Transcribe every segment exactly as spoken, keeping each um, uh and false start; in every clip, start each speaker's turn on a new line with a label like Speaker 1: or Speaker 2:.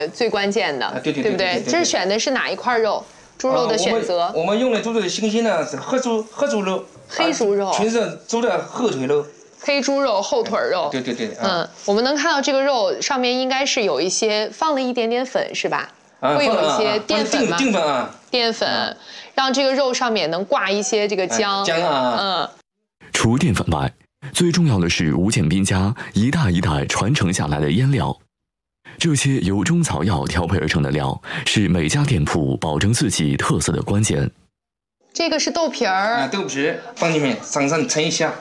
Speaker 1: 最关键的，
Speaker 2: 对对对不对？
Speaker 1: 这是选的是哪一块肉？猪肉的选择。
Speaker 2: 我们用的猪肉的新鲜呢是黑猪黑猪肉，
Speaker 1: 黑猪肉，
Speaker 2: 全是猪的后腿肉。
Speaker 1: 黑猪肉、后腿肉。
Speaker 2: 对对对。
Speaker 1: 嗯，我们能看到这个肉上面应该是有一些放了一点点粉，是吧？会有一些淀粉吗？
Speaker 2: 淀粉啊。
Speaker 1: 淀粉，让这个肉上面能挂一些这个姜。
Speaker 2: 姜啊。
Speaker 1: 嗯。
Speaker 3: 除淀粉外，最重要的是吴建斌家一代一代传承下来的腌料。这些由中草药调配而成的料，是每家店铺保证自己特色的关键。
Speaker 1: 这个是豆皮儿。
Speaker 2: 啊，豆皮放进面，上上称一下。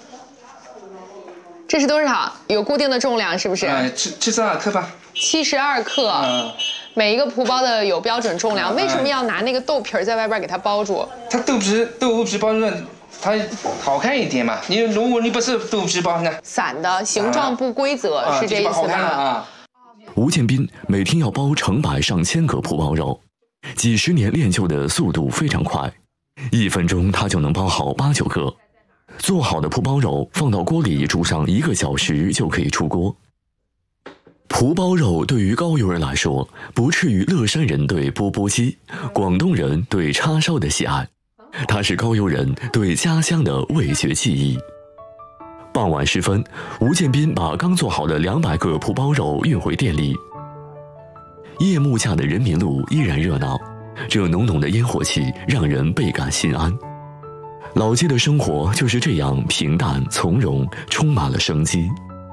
Speaker 1: 这是多少？有固定的重量是不是？
Speaker 2: 啊，七七十二克吧。
Speaker 1: 七十二克。嗯。每一个蒲包的有标准重量，为什么要拿那个豆皮儿在外边给它包住？
Speaker 2: 它豆皮豆腐皮包住，它好看一点嘛。你如果你不是豆皮包呢？
Speaker 1: 散的，形状不规则，啊、是这意思吗？
Speaker 2: 啊。
Speaker 3: 吴建斌每天要包成百上千个蒲包肉，几十年练就的速度非常快，一分钟他就能包好八九个。做好的蒲包肉放到锅里煮上一个小时就可以出锅。蒲包肉对于高邮人来说，不次于乐山人对钵钵鸡、广东人对叉烧的喜爱，它是高邮人对家乡的味觉记忆。傍晚时分，吴建斌把刚做好的两百个蒲包肉运回店里。夜幕下的人民路依然热闹，这浓浓的烟火气让人倍感心安。老街的生活就是这样平淡从容，充满了生机。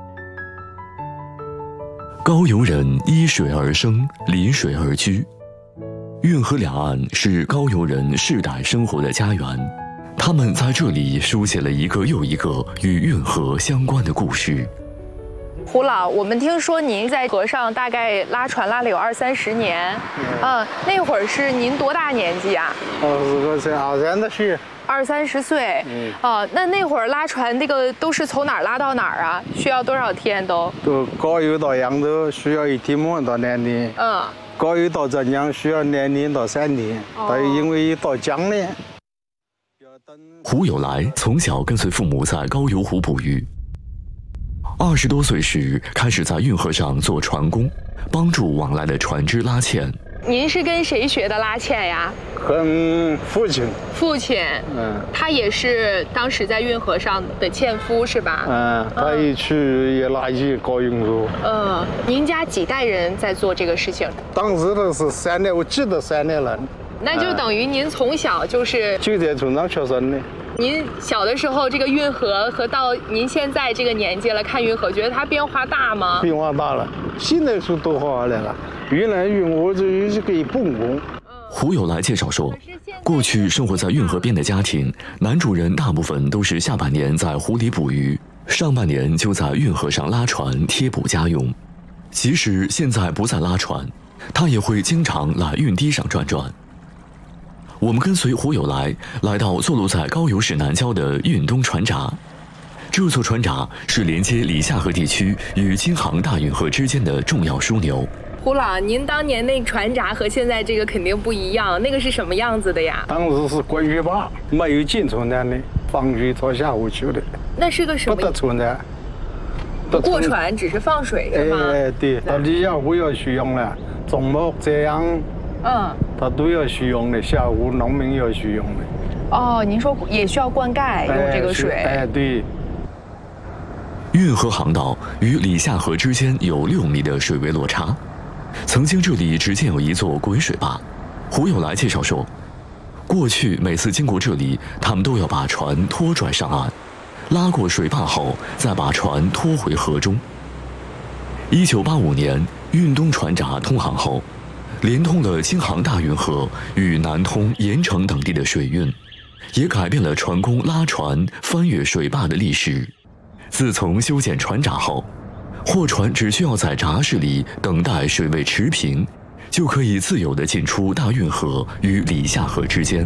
Speaker 3: 高邮人依水而生，临水而居，运河两岸是高邮人世代生活的家园。他们在这里书写了一个又一个与运河相关的故事。
Speaker 1: 胡老，我们听说您在河上大概拉船拉了有二三十年，嗯，那会儿是您多大年纪啊？
Speaker 4: 二十多岁，二三十岁。
Speaker 1: 二三十岁，嗯，哦，那那会儿拉船，那个都是从哪儿拉到哪儿啊？需要多少天都？
Speaker 4: 都高邮到扬州需要一天半到两天，嗯，高邮到浙江需要两天到三天，但是因为到江呢。
Speaker 3: 胡有来从小跟随父母在高邮湖捕鱼，二十多岁时开始在运河上做船工，帮助往来的船只拉纤。
Speaker 1: 您是跟谁学的拉纤呀？
Speaker 4: 跟父亲。
Speaker 1: 父亲，嗯，他也是当时在运河上的纤夫是吧？
Speaker 4: 嗯，他一去也拉起高运河。
Speaker 1: 嗯，您家几代人在做这个事情？
Speaker 4: 当时的是三代，我记得三代人。
Speaker 1: 那就等于您从小就是
Speaker 4: 就在村上出生的。
Speaker 1: 您小的时候，这个运河和到您现在这个年纪了，看运河，觉得它变化大吗？
Speaker 4: 变化大了，现在是多好来了。原来运河只有这个一本工。
Speaker 3: 胡有来介绍说，过去生活在运河边的家庭，男主人大部分都是下半年在湖里捕鱼，上半年就在运河上拉船贴补家用。即使现在不再拉船，他也会经常来运堤上转转。我们跟随胡有来来到坐落在高邮市南郊的运东船闸，这座船闸是连接里夏河地区与京杭大运河之间的重要枢纽。
Speaker 1: 胡老，您当年那船闸和现在这个肯定不一样，那个是什么样子的呀？
Speaker 4: 当时是关水坝，没有进船的，放水朝下湖去的。
Speaker 1: 那是个什么？
Speaker 4: 不得船的，
Speaker 1: 不过船，只是放水是吗？
Speaker 4: 哎，对，到里夏湖要需用了，种木这样。嗯，它都要需用的，下湖农民要需用的。
Speaker 1: 哦，您说也需要灌溉用这个水？
Speaker 4: 哎，对。
Speaker 3: 运河航道与里夏河之间有六米的水位落差，曾经这里只建有一座滚水坝。胡有来介绍说，过去每次经过这里，他们都要把船拖拽上岸，拉过水坝后，再把船拖回河中。一九八五年，运东船闸通航后，连通了京杭大运河与南通、盐城等地的水运，也改变了船工拉船翻越水坝的历史。自从修建船闸后，货船只需要在闸室里等待水位持平，就可以自由地进出大运河与里夏河之间。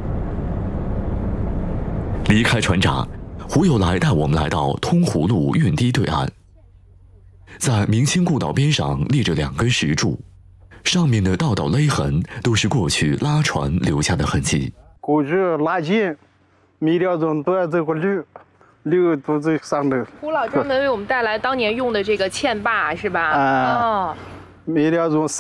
Speaker 3: 离开船闸，胡有来带我们来到通湖路运堤对岸，在明清故道边上立着两根石柱，上面的道道勒痕都是过去拉船留下的痕迹。
Speaker 4: 过去拉纤，每条钟都要走过溜，溜都在上头。
Speaker 1: 胡老专门为我们带来当年用的这个纤把是吧？
Speaker 4: 啊，
Speaker 1: 哦，
Speaker 4: 每两种